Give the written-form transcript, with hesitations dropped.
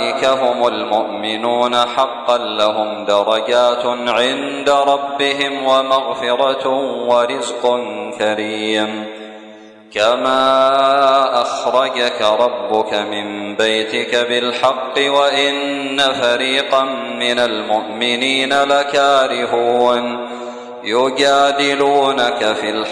أولئك هم المؤمنون حقا لهم درجات عند ربهم ومغفرة ورزق كريم كما أخرجك ربك من بيتك بالحق وإن فريقا من المؤمنين لكارهون يجادلونك في الحق